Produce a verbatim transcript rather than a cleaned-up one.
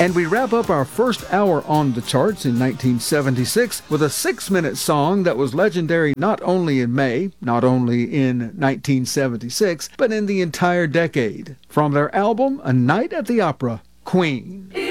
And we wrap up our first hour on the charts in nineteen seventy-six with a six-minute song that was legendary not only in May, not only in nineteen seventy-six, but in the entire decade. From their album, A Night at the Opera, Queen.